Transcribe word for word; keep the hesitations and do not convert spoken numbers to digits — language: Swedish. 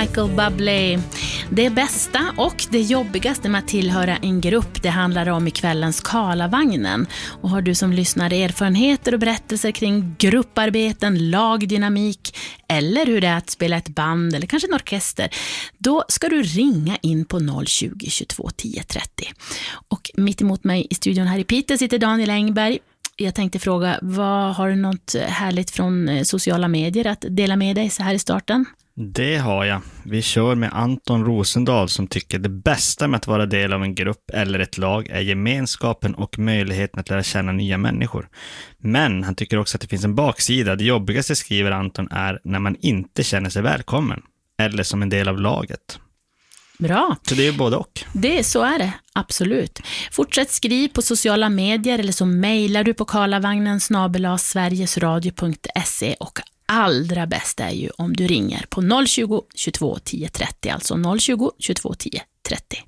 Michael Bublé. Det bästa och det jobbigaste med att tillhöra en grupp, det handlar om i kvällens Karlavagnen. Och har du som lyssnar erfarenheter och berättelser kring grupparbeten, lagdynamik eller hur det är att spela ett band eller kanske en orkester, då ska du ringa in på noll tjugo, tjugotvå, tio, trettio. Och mitt emot mig i studion här i Piteå sitter Daniel Engberg. Jag tänkte fråga, vad har du något härligt från sociala medier att dela med dig så här i starten? Det har jag. Vi kör med Anton Rosendahl som tycker det bästa med att vara del av en grupp eller ett lag är gemenskapen och möjligheten att lära känna nya människor. Men han tycker också att det finns en baksida. Det jobbigaste, skriver Anton, är när man inte känner sig välkommen eller som en del av laget. Bra. Så det är ju både och. Det, så är det, absolut. Fortsätt skriv på sociala medier eller så mejlar du på karlavagnen snabel-a sverigesradio punkt se, och allra bäst är ju om du ringer på noll tjugo, tjugotvå, tio, trettio, alltså noll tjugo, tjugotvå, tio, trettio.